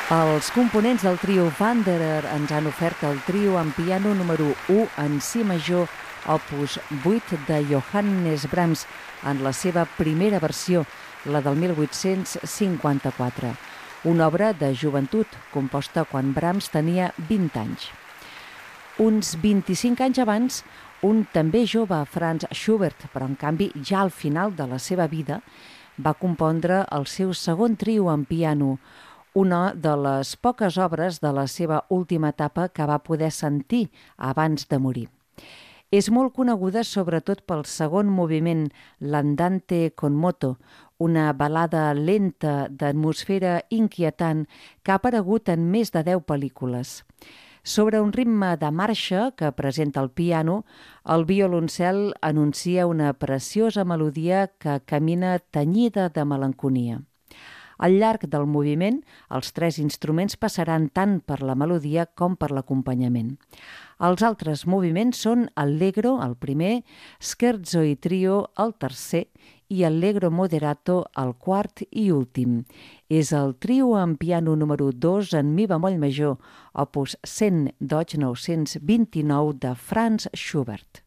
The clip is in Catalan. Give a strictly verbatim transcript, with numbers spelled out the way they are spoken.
Els components del trio Wanderer ens han ofert el trio en piano número u en si major, opus vuit de Johannes Brahms, en la seva primera versió, la del mil vuit-cents cinquanta-quatre. Una obra de joventut, composta quan Brahms tenia vint anys. Uns vint-i-cinc anys abans, un també jove Franz Schubert, però en canvi ja al final de la seva vida, va compondre el seu segon trio en piano, una de les poques obres de la seva última etapa que va poder sentir abans de morir. És molt coneguda sobretot pel segon moviment, l'Andante con moto, una balada lenta d'atmosfera inquietant que ha aparegut en més de deu pel·lícules. Sobre un ritme de marxa que presenta el piano, el violoncel anuncia una preciosa melodia que camina tenyida de melanconia. Al llarg del moviment, els tres instruments passaran tant per la melodia com per l'acompanyament. Els altres moviments són Allegro, el primer, Scherzo i Trio, el tercer, i Allegro Moderato, el quart i últim. És el trio en piano número dos en mi bemoll major, opus cent, Deutsch nou-cents vint-i-nou de Franz Schubert.